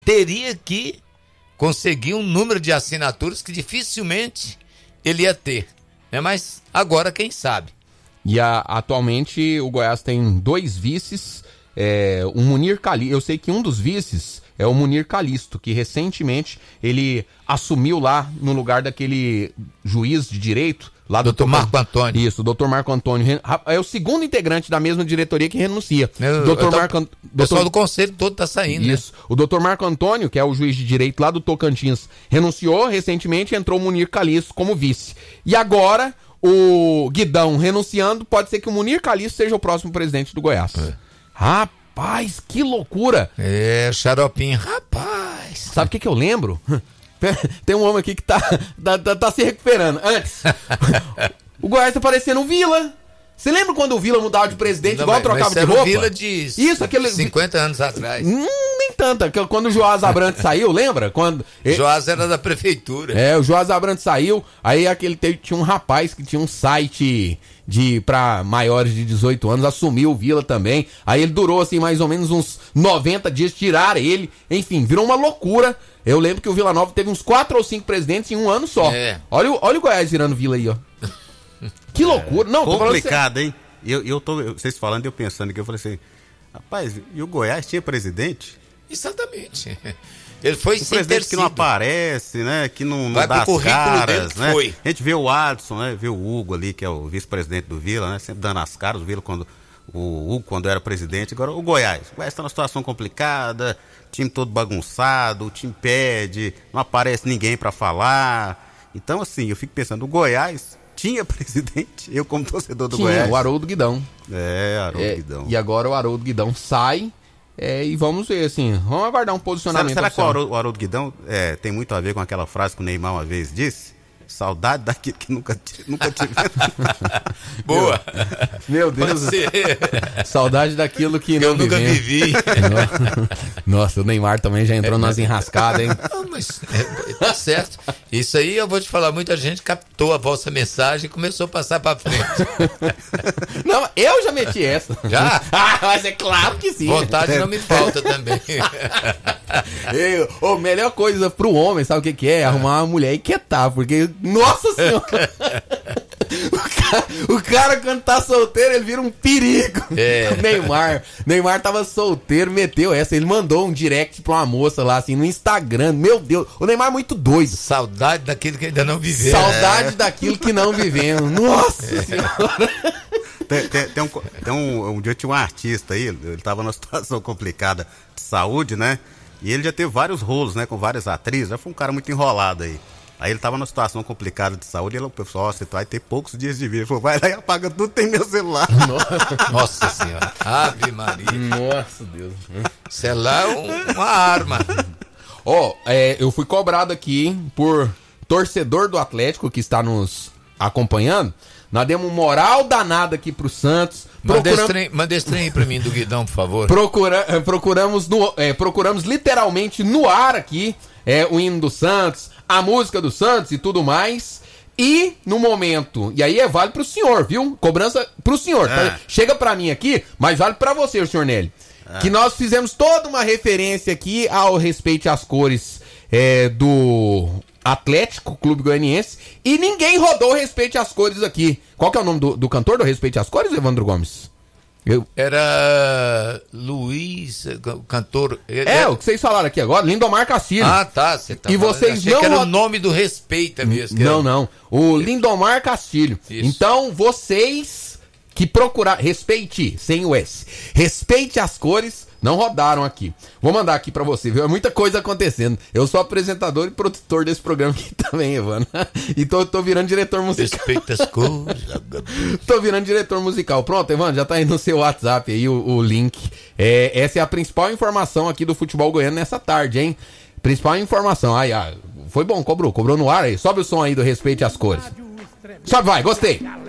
teria que conseguir um número de assinaturas que dificilmente ele ia ter, né? Mas agora quem sabe. E atualmente o Goiás tem 2 vices, o Munir Calisto. Eu sei que um dos vices é o Munir Calisto, que recentemente ele assumiu lá no lugar daquele juiz de direito, lá do Dr. Marco Antônio. Isso, o Dr. Marco Antônio. É o segundo integrante da mesma diretoria que renuncia. O pessoal do conselho todo tá saindo. Isso. Né? O Dr. Marco Antônio, que é o juiz de direito lá do Tocantins, renunciou recentemente, entrou o Munir Calisto como vice. E agora, o Guidão renunciando, pode ser que o Munir Calisto seja o próximo presidente do Goiás. Rapaz, que loucura! O xaropinho, rapaz! Sabe o que eu lembro? Tem um homem aqui que tá se recuperando. Antes, o Goiás tá parecendo um Vila. Você lembra quando o Vila mudava de presidente, igual trocava de roupa? Vila de isso, aquele 50 anos atrás. Nem tanto. Quando o Joás Abrantes saiu, lembra? Joás era da prefeitura. O Joás Abrantes saiu, aí tinha um rapaz que tinha um site pra maiores de 18 anos, assumiu o Vila também. Aí ele durou assim mais ou menos uns 90 dias, tiraram ele. Enfim, virou uma loucura. Eu lembro que o Vila Nova teve uns 4 ou 5 presidentes em um ano só. Olha o Goiás virando Vila aí, ó. Que loucura. Não, complicado, hein? Vocês falando, eu pensando aqui, eu falei assim, rapaz, e o Goiás tinha presidente? Exatamente. Ele foi sem presidente que não aparece, né? Que não dá as caras, né? Foi. A gente vê o Adson, né? Vê o Hugo ali, que é o vice-presidente do Vila, né? Sempre dando as caras, o Hugo quando era presidente. Agora o Goiás está numa situação complicada, time todo bagunçado, o time pede, não aparece ninguém para falar. Então, assim, eu fico pensando, o Goiás tinha presidente, eu como torcedor do Goiás. O Haroldo Guidão. Haroldo Guidão. E agora o Haroldo Guidão sai, e vamos ver, assim, vamos aguardar um posicionamento. Será que o Haroldo Guidão tem muito a ver com aquela frase que o Neymar uma vez disse? Saudade daquilo que nunca tive. Boa. Meu Deus. Saudade daquilo que não nunca vivi. Nossa, o Neymar também já entrou nas enrascadas, hein? Não, mas tá certo. Isso aí eu vou te falar, muita gente captou a vossa mensagem e começou a passar pra frente. Não, eu já meti essa. Já? Mas é claro que sim. Vontade não me falta também. A melhor coisa pro homem, sabe o que é? Arrumar uma mulher e quietar, porque, nossa senhora, o cara quando tá solteiro, ele vira um perigo. Neymar tava solteiro, meteu essa, ele mandou um direct pra uma moça lá, assim, no Instagram, meu Deus, o Neymar é muito doido. Saudade daquilo que ainda não viveu. Saudade daquilo que não vivemos, nossa senhora. Um dia tinha um artista aí, ele tava numa situação complicada de saúde, né? E ele já teve vários rolos, né? Com várias atrizes, já foi um cara muito enrolado aí. Aí ele tava numa situação complicada de saúde, e ele, o pessoal, você vai ter poucos dias de vida. Ele falou, vai lá e apaga tudo, tem meu celular. Nossa senhora, Ave Maria. Nossa Deus. Celular é uma arma. Eu fui cobrado aqui por torcedor do Atlético que está nos acompanhando. Nós demos moral danada aqui pro Santos. Manda esse trem aí pra mim do Guidão, por favor. Procuramos literalmente no ar aqui o hino do Santos, a música do Santos e tudo mais. E no momento, e aí vale pro senhor, viu? Cobrança pro senhor. Tá? Chega pra mim aqui, mas vale pra você, o senhor Nelly. Que nós fizemos toda uma referência aqui ao Respeite as Cores do Atlético Clube Goianiense, e ninguém rodou Respeite as Cores aqui. Qual que é o nome do cantor do Respeite as Cores, Evandro Gomes? Era Luiz, o cantor. O que vocês falaram aqui agora, Lindomar Castilho. Tá. Você tá e falando, vocês não. Que era o nome do Respeita mesmo. Não. O Lindomar Castilho. Isso. Então, vocês que procuraram. Respeite, sem o S. Respeite as Cores. Não rodaram aqui. Vou mandar aqui pra você, viu? É muita coisa acontecendo. Eu sou apresentador e produtor desse programa aqui também, Evandro. E tô virando diretor musical. Respeita as cores. Tô virando diretor musical. Pronto, Evandro, já tá aí no seu WhatsApp aí o link. Essa é a principal informação aqui do futebol goiano nessa tarde, hein? Principal informação. Foi bom, cobrou no ar aí. Sobe o som aí do Respeite as Cores. Sobe, vai, gostei.